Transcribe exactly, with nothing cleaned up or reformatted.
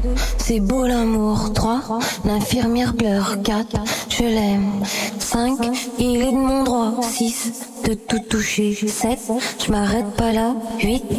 c'est beau l'amour. Trois, l'infirmière pleure. Quatre, je l'aime. Cinq, il est de mon droit. Six, de tout toucher. Sept, je m'arrête pas là. Huit,